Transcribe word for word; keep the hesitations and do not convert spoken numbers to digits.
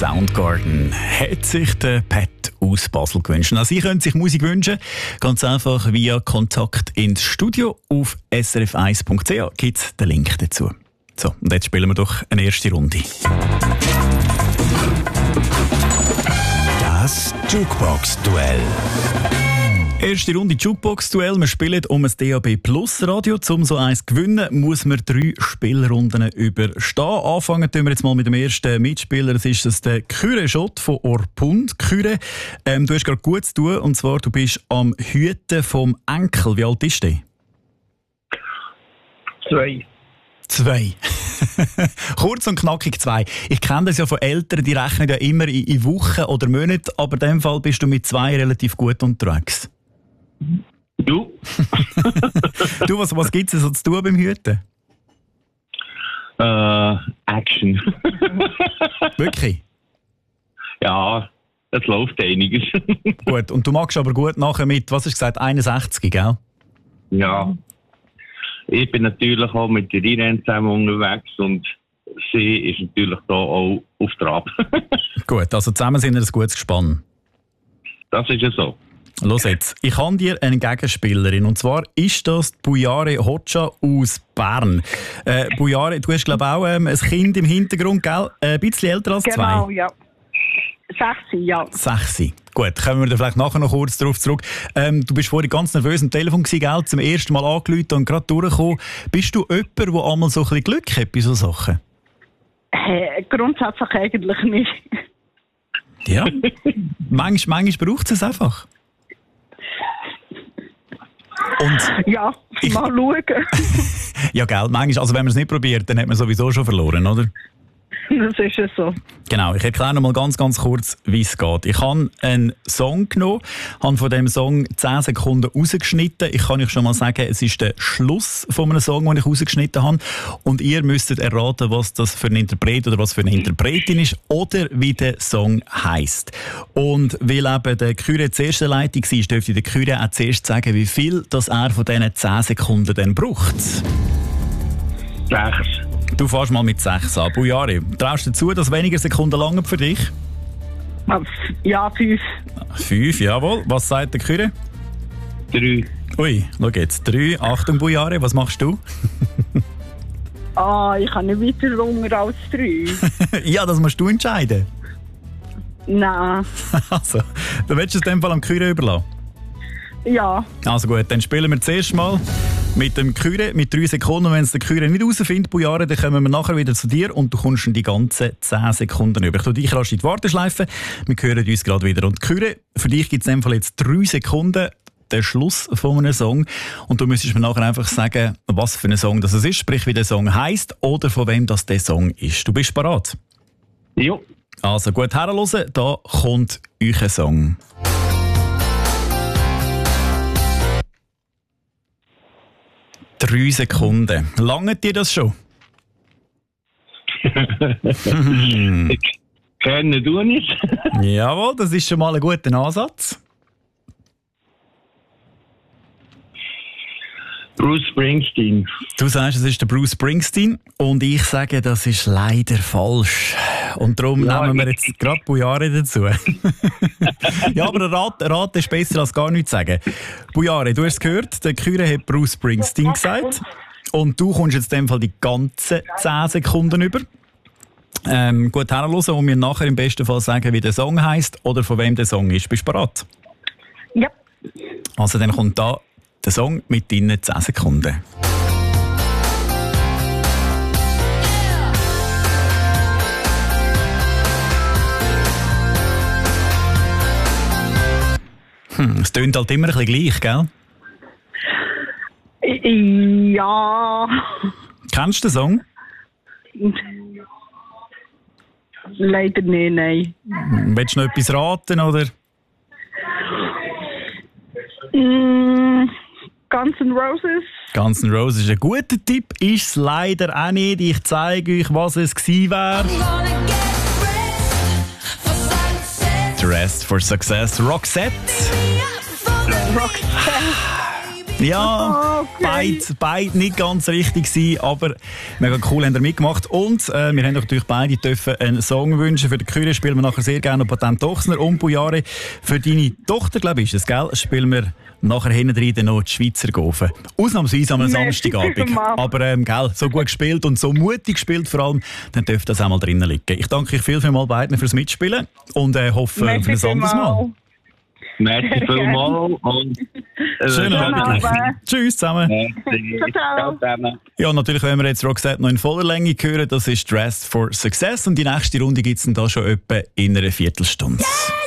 Soundgarden hat sich der Pat aus Basel gewünscht. Also Sie können sich Musik wünschen, ganz einfach via Kontakt ins Studio. Auf s r f eins punkt c h gibt es den Link dazu. So, und jetzt spielen wir doch eine erste Runde. Das Jukebox-Duell. Erste Runde Jukebox-Duell. Wir spielen um ein D A B Plus Radio. Um so eins zu gewinnen, muss man drei Spielrunden überstehen. Anfangen tun wir jetzt mal mit dem ersten Mitspieler. Das ist das der Kyre Schott von Orpund. Kyre, ähm, du hast gerade gut zu tun. Und zwar, du bist am Hüten vom Enkel. Wie alt ist der? Zwei. Zwei. Kurz und knackig zwei. Ich kenne das ja von Eltern, die rechnen ja immer in, in Wochen oder Monaten. Aber in dem Fall bist du mit zwei relativ gut unterwegs. Du? du, was, was gibt es so zu tun beim Hüten? Äh, Action. Wirklich? Ja, es läuft einiges. Gut, und du magst aber gut nachher mit, was hast du gesagt, einundsechzig, gell? Ja. Ich bin natürlich auch mit der Irene zusammen unterwegs und sie ist natürlich da auch auf Trab. Gut, also zusammen sind wir ein gutes Gespann. Das ist ja so. Los jetzt, ich habe dir eine Gegenspielerin und zwar ist das Bujare Hoxha aus Bern. Äh, Bujare, du hast glaube ich auch ähm, ein Kind im Hintergrund, gell? Äh, ein bisschen älter als genau, zwei. Genau, ja. Sechsi, ja. Sechsi. Gut, kommen wir da vielleicht nachher noch kurz darauf zurück. Ähm, du bist vorhin ganz nervös am Telefon gewesen, gell? Zum ersten Mal angerufen und gerade durchgekommen. Bist du jemand, der einmal so ein bisschen Glück hat bei solchen Sachen? Äh, grundsätzlich eigentlich nicht. Ja. manchmal, manchmal braucht es einfach. Und ja, ich, mal schauen. ja, gell, manchmal, also wenn man es nicht probiert, dann hat man sowieso schon verloren, oder? Das ist ja so. Genau, ich erkläre noch mal ganz, ganz kurz, wie es geht. Ich habe einen Song genommen, habe von diesem Song zehn Sekunden rausgeschnitten. Ich kann euch schon mal sagen, es ist der Schluss von einem Song, den ich rausgeschnitten habe. Und ihr müsstet erraten, was das für ein Interpret oder was für eine Interpretin ist oder wie der Song heisst. Und weil eben der Kyre die erste Leitung war, dürfte der Kyre auch zuerst sagen, wie viel das er von diesen zehn Sekunden dann braucht. Sechs. Du fährst mal mit sechs an. Bujari, traust du zu, dass weniger Sekunden lange für dich? Ja, fünf. Fünf, jawohl. Was sagt der Kyre? Drei. Ui, schau jetzt. Drei. Achtung, Bujari, was machst du? Ah, ich habe nicht weiter runter als drei. Ja, das musst du entscheiden. Nein. Also, dann willst du es in dem Fall am Kyre überlassen? Ja. Also gut, dann spielen wir zuerst mal mit dem Kyre mit drei Sekunden. Und wenn es der Kyre nicht herausfindet, Bujare, dann kommen wir nachher wieder zu dir und du kommst in die ganzen zehn Sekunden über. Ich tue dich rasch in die Warteschleife. Wir hören uns gerade wieder. Und Kyre, für dich gibt es in dem Fall jetzt drei Sekunden, der Schluss von einem Song. Und du müsstest mir nachher einfach sagen, was für ein Song das ist, sprich wie der Song heisst oder von wem das der Song ist. Du bist bereit? Jo. Also gut, herhören, da kommt euer Song. Drei Sekunden. Langt dir das schon? Kenne du nicht? Jawohl, das ist schon mal ein guter Ansatz. Bruce Springsteen. Du sagst, es ist der Bruce Springsteen und ich sage, das ist leider falsch. Und darum ja, nehmen wir jetzt gerade Bujare dazu. Ja, aber ein Rat, ein Rat ist besser als gar nichts sagen. Bujare, du hast es gehört, der Kyre hat Bruce Springsteen gesagt. Und du kommst jetzt in dem Fall die ganzen zehn Sekunden über. Ähm, gut herhören und mir nachher im besten Fall sagen, wie der Song heisst oder von wem der Song ist. Bist du bereit? Ja. Also dann kommt da der Song mit deinen zehn Sekunden. Hm, es tönt halt immer ein bisschen gleich, gell? Ja. Kennst du den Song? Leider nicht, nein. Willst du noch etwas raten, oder? Mm, Guns N' Roses. Guns N' Roses ist ein guter Tipp, ist es leider auch nicht. Ich zeige euch, was es gewesen wäre. Dressed for Success, Roxette. Roxette. Ja, Okay. beide, beide nicht ganz richtig gewesen, aber mega cool haben ihr mitgemacht. Und äh, wir haben natürlich beide dürfen einen Song wünschen. Für den Kyrie spielen wir nachher sehr gerne Patent Ochsner und Bujare. Für deine Tochter, glaube ich, ist es, gell? Spielen wir nachher hinten drin noch die Schweizer Gofen. Ausnahmsweise am Merci Samstagabend. vielmals. Aber ähm, gell, so gut gespielt und so mutig gespielt vor allem, dann dürfte das auch mal drinnen liegen. Ich danke euch viel, viel mal beiden fürs Mitspielen und äh, hoffe Merci für ein anderes Mal. vielmals. Merci vielmals und äh, Schönen Abend. Abend. Tschüss zusammen. Merci. Ciao, ciao. Ciao zusammen. Ja, natürlich wenn wir jetzt Roxette noch in voller Länge hören. Das ist Dressed for Success und die nächste Runde gibt es dann da schon etwa in einer Viertelstunde.